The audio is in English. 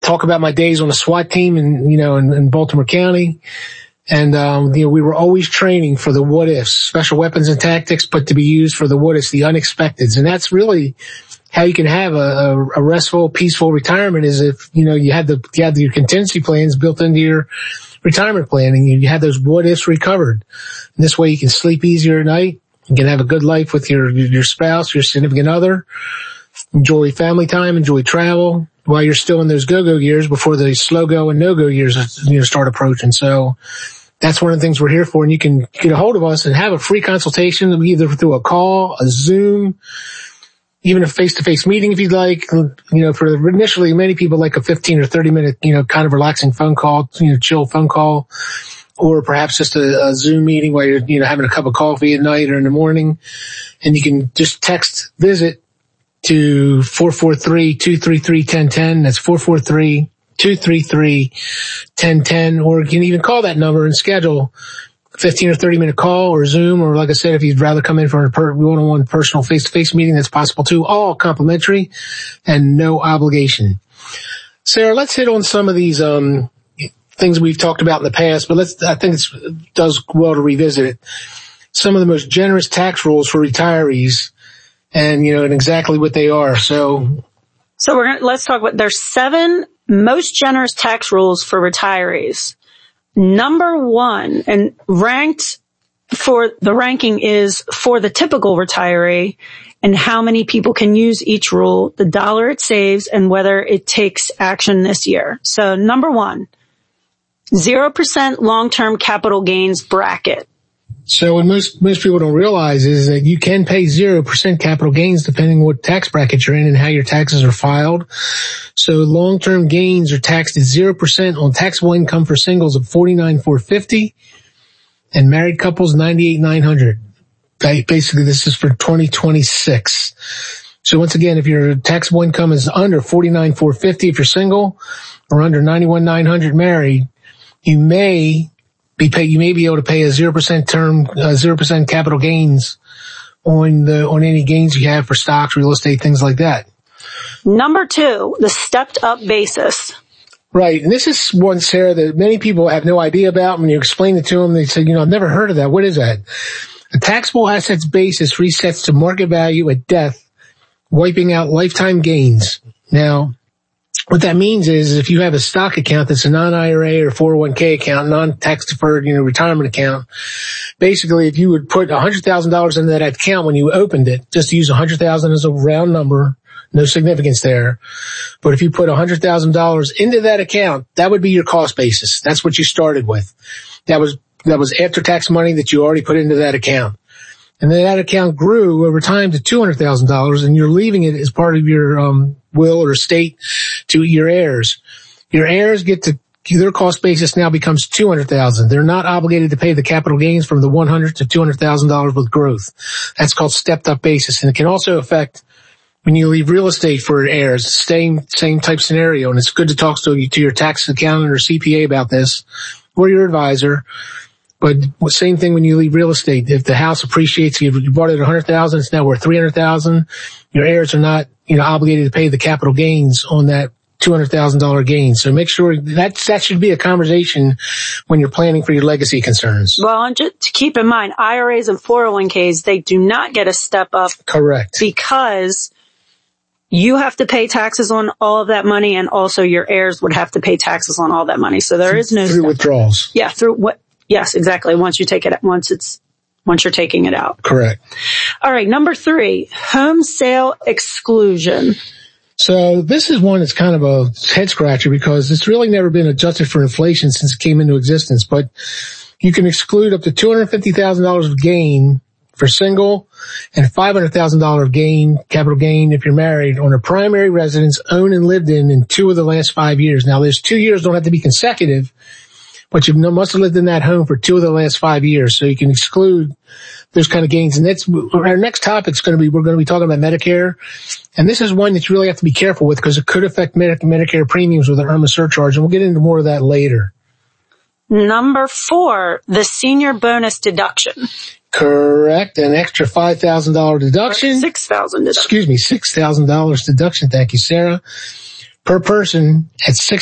talk about my days on the SWAT team in Baltimore County. And, we were always training for the what ifs, special weapons and tactics, but to be used for the what ifs, the unexpecteds. And that's really how you can have a restful, peaceful retirement, is if, you had your contingency plans built into your retirement plan, and you have those what ifs recovered. And this way you can sleep easier at night. You can have a good life with your spouse, your significant other, enjoy family time, enjoy travel while you're still in those go-go years before the slow-go and no-go years start approaching. So that's one of the things we're here for. And you can get a hold of us and have a free consultation, either through a call, a Zoom, even a face-to-face meeting if you'd like. For initially, many people like a 15 or 30 minute, kind of relaxing phone call, chill phone call, or perhaps just a Zoom meeting while you're, having a cup of coffee at night or in the morning. And you can just text visit to 443-233-1010. That's 443-233-1010. Or you can even call that number and schedule a 15 or 30 minute call or Zoom. Or like I said, if you'd rather come in for a one-on-one personal face-to-face meeting, that's possible too. All complimentary and no obligation. Sarah, let's hit on some of these, things we've talked about in the past, but I think it does well to revisit it. Some of the most generous tax rules for retirees, and exactly what they are. So let's talk about, there's 7 most generous tax rules for retirees. Number 1, and the ranking is for the typical retiree and how many people can use each rule, the dollar it saves, and whether it takes action this year. So number 1, 0% long-term capital gains bracket. So what most people don't realize is that you can pay 0% capital gains depending on what tax bracket you're in and how your taxes are filed. So long-term gains are taxed at 0% on taxable income for singles of $49,450 and married couples $98,900. Basically, this is for 2026. So once again, if your taxable income is under $49,450 if you're single, or under $91,900 married, you may be able to pay a 0% capital gains on any gains you have for stocks, real estate, things like that. Number 2, the stepped up basis. Right. And this is one, Sarah, that many people have no idea about. When you explain it to them, they say, I've never heard of that. What is that? A taxable assets basis resets to market value at death, wiping out lifetime gains. Now, what that means is if you have a stock account that's a non-IRA or 401k account, non-tax deferred, retirement account, basically if you would put $100,000 into that account when you opened it, just to use $100,000 as a round number, no significance there. But if you put $100,000 into that account, that would be your cost basis. That's what you started with. That was after-tax money that you already put into that account. And then that account grew over time to $200,000, and you're leaving it as part of your will or estate to your heirs. Your heirs get to their cost basis now becomes $200,000. They're not obligated to pay the capital gains from the $100,000 to $200,000 with growth. That's called stepped up basis, and it can also affect when you leave real estate for heirs. Same type scenario, and it's good to talk to your tax accountant or CPA about this, or your advisor. But same thing when you leave real estate. If the house appreciates, you bought it at $100,000, it's now worth $300,000. Your heirs are not, obligated to pay the capital gains on that $200,000 gain. So make sure that should be a conversation when you're planning for your legacy concerns. Well, and just to keep in mind, IRAs and 401ks, they do not get a step up. Correct. Because you have to pay taxes on all of that money, and also your heirs would have to pay taxes on all that money. So there is no through withdrawals. Yeah, through what? Yes, exactly. Once you're taking it out. Correct. All right. Number 3, home sale exclusion. So this is one that's kind of a head scratcher because it's really never been adjusted for inflation since it came into existence. But you can exclude up to $250,000 of gain for single and $500,000 gain, capital gain if you're married, on a primary residence owned and lived in 2 of the last 5 years. Now, those 2 years don't have to be consecutive, but you must have lived in that home for 2 of the last 5 years. So you can exclude those kind of gains. And that's our next topic is we're going to be talking about Medicare. And this is one that you really have to be careful with because it could affect Medicare premiums with an IRMAA surcharge. And we'll get into more of that later. Number 4, the senior bonus deduction. Correct. An extra $5,000 deduction. $6,000 deduction. Excuse me, $6,000 deduction. Thank you, Sarah. per person at